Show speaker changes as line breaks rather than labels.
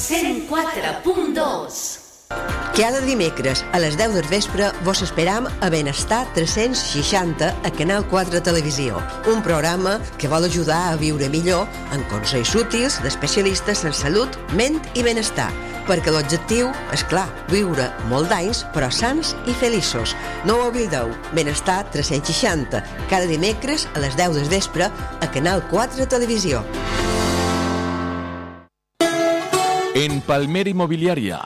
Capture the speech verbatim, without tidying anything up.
cent quatre punt dos.
Cada dimecres a les deu del vespre vos esperam a Benestar tres-cents seixanta a Canal quatre Televisió, un programa que vol ajudar a viure millor amb consells útils d'especialistes en salut, ment i benestar, perquè l'objectiu és clar, viure molt d'anys però sants i feliços. No ho oblideu, Benestar tres-cents seixanta, cada dimecres a les deu del vespre a Canal quatre Televisió.
En Palmer Inmobiliaria